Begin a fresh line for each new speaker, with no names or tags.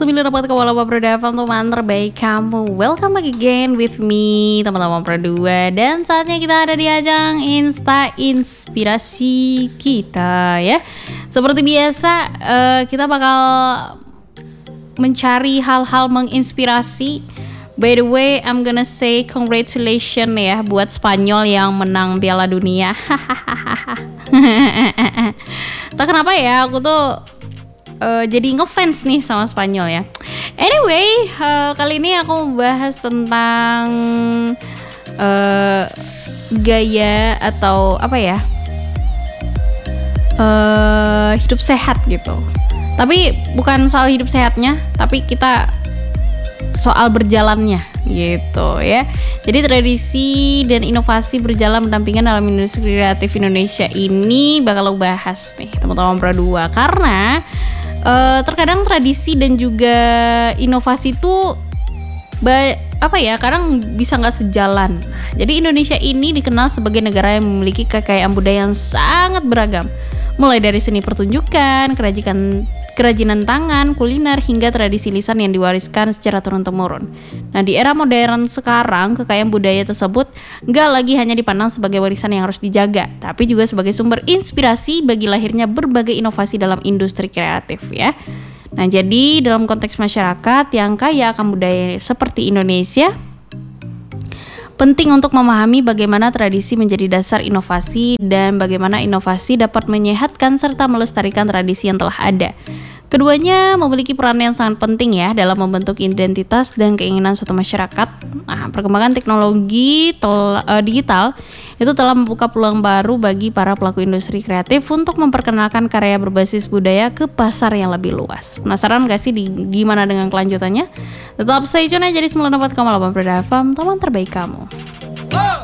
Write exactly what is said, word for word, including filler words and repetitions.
sembilan puluh empat koma delapan Pro F M, teman terbaik kamu. Welcome back again with me, teman-teman Pro dua. Dan saatnya kita ada di ajang Insta Inspirasi kita ya. Seperti biasa, uh, kita bakal mencari hal-hal menginspirasi. By the way, I'm gonna say congratulations ya buat Spanyol yang menang Piala Dunia. Tak kenapa ya, aku tuh uh, jadi ngefans nih sama Spanyol ya. Anyway, uh, kali ini aku mau bahas tentang uh, gaya atau apa ya, uh, hidup sehat gitu. Tapi bukan soal hidup sehatnya, tapi kita soal berjalannya gitu ya. Jadi tradisi dan inovasi berjalan berdampingan dalam industri kreatif Indonesia ini bakal lo bahas nih teman-teman Pro dua. Karena uh, terkadang tradisi dan juga inovasi itu ba- apa ya, kadang bisa nggak sejalan. Nah, jadi Indonesia ini dikenal sebagai negara yang memiliki kekayaan budaya yang sangat beragam, mulai dari seni pertunjukan, kerajinan kerajinan tangan, kuliner, hingga tradisi lisan yang diwariskan secara turun-temurun. Nah, di era modern sekarang, kekayaan budaya tersebut nggak lagi hanya dipandang sebagai warisan yang harus dijaga, tapi juga sebagai sumber inspirasi bagi lahirnya berbagai inovasi dalam industri kreatif ya. Nah, jadi dalam konteks masyarakat yang kaya akan budaya seperti Indonesia, penting untuk memahami bagaimana tradisi menjadi dasar inovasi dan bagaimana inovasi dapat menyehatkan serta melestarikan tradisi yang telah ada. Keduanya memiliki peran yang sangat penting ya dalam membentuk identitas dan keinginan suatu masyarakat. Nah, perkembangan teknologi tel- uh, digital itu telah membuka peluang baru bagi para pelaku industri kreatif untuk memperkenalkan karya berbasis budaya ke pasar yang lebih luas. Penasaran gak sih di, gimana dengan kelanjutannya? Tetap stay tune aja di sembilan puluh empat koma delapan Pro F M, teman terbaik kamu.